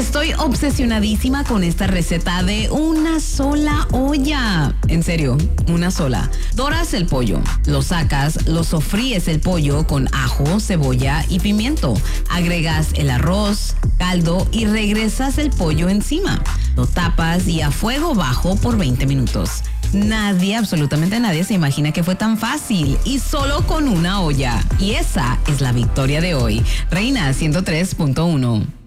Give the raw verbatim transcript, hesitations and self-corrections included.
Estoy obsesionadísima con esta receta de una sola olla. En serio, una sola. Doras el pollo, lo sacas, lo sofríes el pollo con ajo, cebolla y pimiento. Agregas el arroz, caldo y regresas el pollo encima. Lo tapas y a fuego bajo por veinte minutos. Nadie, absolutamente nadie, se imagina que fue tan fácil y solo con una olla. Y esa es la victoria de hoy. Reina ciento tres punto uno.